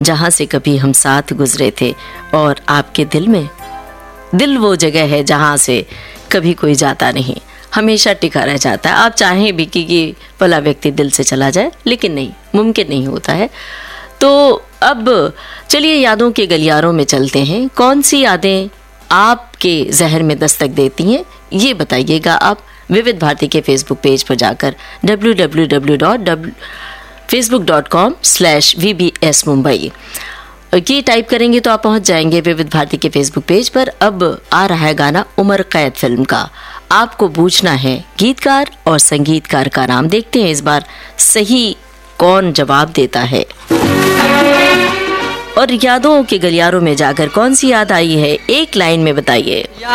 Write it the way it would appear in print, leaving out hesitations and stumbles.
जहाँ से कभी हम साथ गुजरे थे, और आपके दिल में, दिल वो जगह है जहाँ से कभी कोई जाता नहीं, हमेशा टिका रह जाता है। आप चाहें भी कि भला व्यक्ति दिल से चला जाए, लेकिन नहीं, मुमकिन नहीं होता है। तो अब चलिए यादों के गलियारों में चलते हैं। कौन सी यादें आपके जहन में दस्तक देती हैं, ये बताइएगा आप विविध भारती के फेसबुक पेज पर जाकर www.facebook.com/VBS Mumbai ये टाइप करेंगे तो आप पहुंच जाएंगे विविध भारती के फेसबुक पेज पर। अब आ रहा है गाना उमर कैद फिल्म का। आपको पूछना है गीतकार और संगीतकार का नाम। देखते हैं इस बार सही कौन जवाब देता है, और यादों के गलियारों में जाकर कौन सी याद आई है, एक लाइन में बताइए।